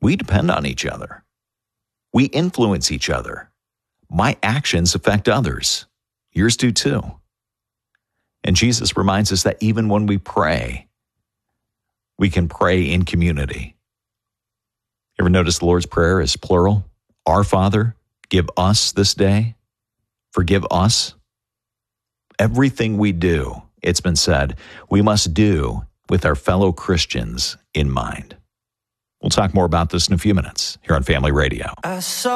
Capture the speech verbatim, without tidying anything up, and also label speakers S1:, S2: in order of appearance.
S1: We depend on each other. We influence each other. My actions affect others. Yours do too. And Jesus reminds us that even when we pray, we can pray in community. Ever notice the Lord's Prayer is plural? Our Father, give us this day. Forgive us. Everything we do, it's been said, we must do with our fellow Christians in mind. We'll talk more about this in a few minutes here on Family Radio.
S2: I saw